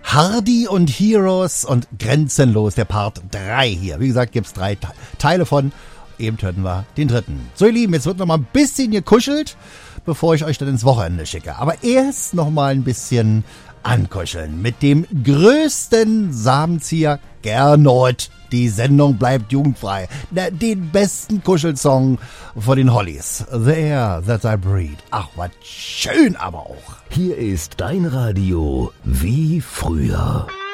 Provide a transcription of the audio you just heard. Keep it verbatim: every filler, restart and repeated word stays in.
Hardy und Heroes und Grenzenlos, der Part drei hier. Wie gesagt, gibt's drei Te- Teile von. Eben hörten wir den dritten. So ihr Lieben, jetzt wird noch mal ein bisschen gekuschelt, bevor ich euch dann ins Wochenende schicke. Aber erst noch mal ein bisschen ankuscheln mit dem größten Samenzieher Gernot. Die Sendung bleibt jugendfrei. Na, den besten Kuschelsong von den Hollies. The Air That I Breathe. Ach, was schön aber auch. Hier ist dein Radio wie früher.